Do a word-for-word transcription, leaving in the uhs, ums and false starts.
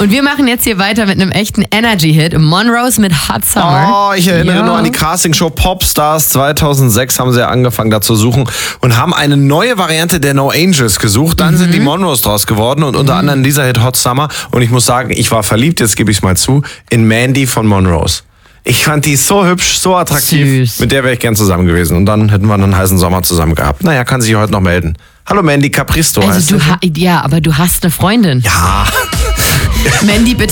Und wir machen jetzt hier weiter mit einem echten Energy-Hit. Monrose mit Hot Summer. Oh, ich erinnere ja. nur an die Castingshow Popstars. zweitausendsechs haben sie ja angefangen da zu suchen und haben eine neue Variante der No Angels gesucht. Dann mhm. sind die Monrose draus geworden und unter mhm. anderem dieser Hit Hot Summer. Und ich muss sagen, ich war verliebt, jetzt gebe ich es mal zu, in Mandy von Monrose. Ich fand die so hübsch, so attraktiv. Süß. Mit der wäre ich gern zusammen gewesen. Und dann hätten wir einen heißen Sommer zusammen gehabt. Naja, kann sich heute noch melden. Hallo Mandy Capristo. Also du ha- ja, aber du hast eine Freundin. Ja. Mandy, bitte